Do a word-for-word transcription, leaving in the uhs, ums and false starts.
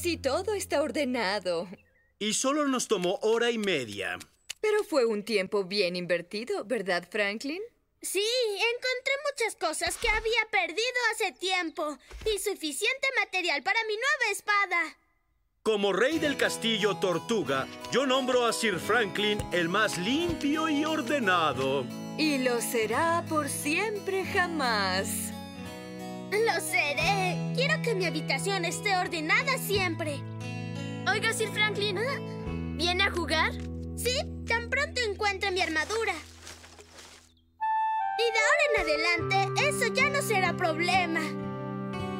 Casi todo está ordenado. Y solo nos tomó hora y media. Pero fue un tiempo bien invertido, ¿verdad, Franklin? Sí, encontré muchas cosas que había perdido hace tiempo. Y suficiente material para mi nueva espada. Como rey del castillo Tortuga, yo nombro a Sir Franklin el más limpio y ordenado. Y lo será por siempre jamás. Lo seré. Quiero que mi habitación esté ordenada siempre. Oiga, Sir Franklin, ¿eh? ¿Viene a jugar? Sí, tan pronto encuentre mi armadura. Y de ahora en adelante, eso ya no será problema.